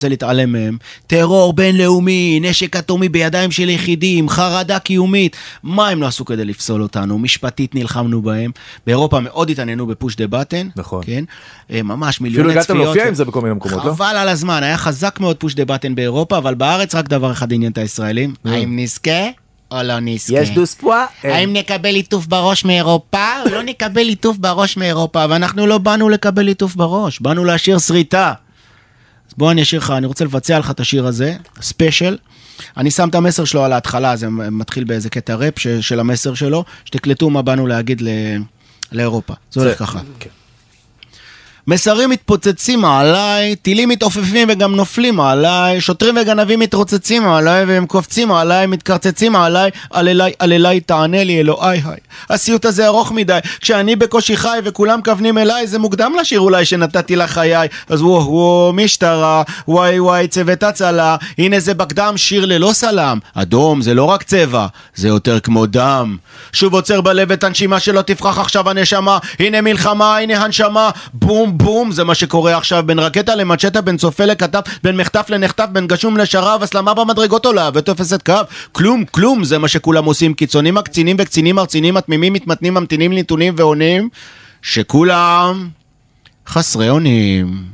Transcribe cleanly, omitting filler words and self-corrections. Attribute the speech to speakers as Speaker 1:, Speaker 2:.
Speaker 1: רוצה להתעלם מהם, טרור בינלאומי, נשק אטומי בידיים של יחידים, חרדה קיומית, מה הם לא עשו כדי לפסול אותנו? משפטית נלחמנו בהם, באירופה מאוד התעניינו בפוש דה בטן,
Speaker 2: נכון.
Speaker 1: כן? ממש מיליוני צפיות.
Speaker 2: אפילו הגעתם להופיע עם זה בכל מיני מקומות, לא?
Speaker 1: חבל על הזמן, היה חזק מאוד פוש דה בטן באירופה, אבל בארץ רק דבר אחד עניין את הישראלים, האם נזכה או לא נזכה?
Speaker 2: יש דוספואה?
Speaker 1: האם נקבל ליטוף בראש מאירופה או לא נקבל ליטוף בראש מאירופה? ואנחנו לא באנו לקבל ליטוף בראש, באנו להשאיר שריטה. אז בוא אני אשאיר לך, אני רוצה לבצע לך את השיר הזה, ספיישל. אני שם את המסר שלו על ההתחלה, זה מתחיל באיזה קטע ראפ של המסר שלו, שתקלטו מה באנו להגיד לאירופה. זה הולך ככה. מסרים מתפוצצים עליי, טילים מתעופפים וגם נופלים עליי, שוטרים וגנבים מתרוצצים עליי והם קופצים עליי, מתקרצצים עליי, על אליי תענה לי אלוהי היי. הסיוט הזה ארוך מדי, כשאני בקושי חי וכולם כוונים אליי, זה מוקדם לשיר אולי שנתתי לחיי, אז וואו משטרה, וואי צוות הצלה, הנה זה בקדם שיר ללא סלם, אדום זה לא רק צבע, זה יותר כמו דם, שוב עוצר בלב את הנשימה שלא תפרח עכשיו הנשמה, הנה מלחמה, הנה הנשמה, בום בום, זה מה שקורה עכשיו בין רקטה למצ'טה, בין צופה לכתב, בין מחטף לנחטף, בין גשום לשרב, הסלמה במדרגות עולה ותופסת קו, כלום, זה מה שכולם עושים, קיצונים הקצינים וקצינים הרצינים, התמימים מתמתנים, ממתינים לנתונים ועונים, שכולם חסרי אונים.